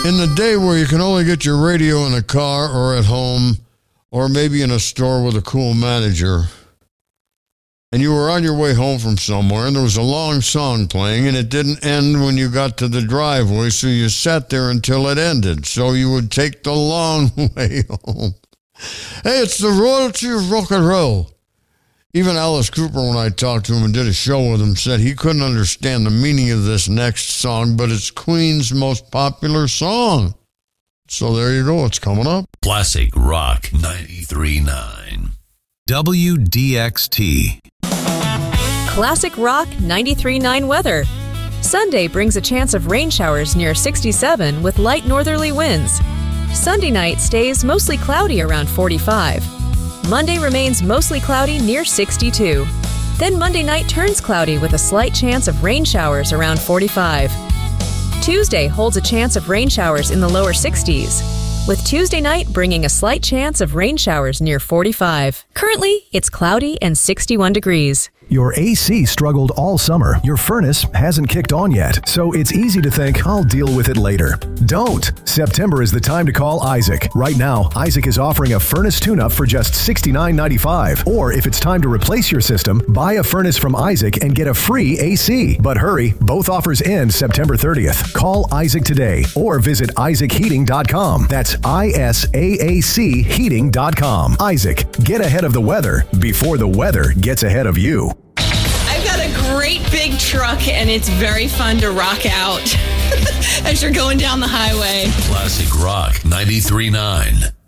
In the day where you can only get your radio in a car or at home or maybe in a store with a cool manager, and you were on your way home from somewhere and there was a long song playing and it didn't end when you got to the driveway, so you sat there until it ended so you would take the long way home. Hey, it's the royalty of rock and roll. Even Alice Cooper, when I talked to him and did a show with him, said he couldn't understand the meaning of this next song, but it's Queen's most popular song. So there you go. It's coming up. Classic Rock 93.9. WDXT. Classic Rock 93.9 weather. Sunday brings a chance of rain showers near 67 with light northerly winds. Sunday night stays mostly cloudy around 45. Monday remains mostly cloudy near 62. Then Monday night turns cloudy with a slight chance of rain showers around 45. Tuesday holds a chance of rain showers in the lower 60s, with Tuesday night bringing a slight chance of rain showers near 45. Currently, it's cloudy and 61 degrees. Your AC struggled all summer. Your furnace hasn't kicked on yet, so it's easy to think, I'll deal with it later. Don't! September is the time to call Isaac. Right now, Isaac is offering a furnace tune-up for just $69.95. Or if it's time to replace your system, buy a furnace from Isaac and get a free AC. But hurry, both offers end September 30th. Call Isaac today or visit IsaacHeating.com. That's ISAAC Heating.com. Isaac, get ahead of the weather before the weather gets ahead of you. I've got a great big truck, and it's very fun to rock out as you're going down the highway. Classic Rock 93.9.